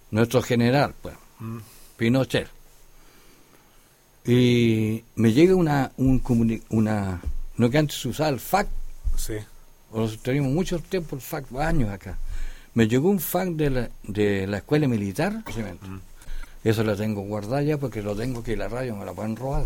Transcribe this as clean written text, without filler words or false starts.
nuestro general, pues, Pinochet. Y me llega una no, que antes se usaba el fax. Sí. Tenemos mucho tiempo el fax, años acá. Me llegó un fax de la escuela militar. Eso lo tengo guardado ya porque lo tengo que la radio me la pueden robar.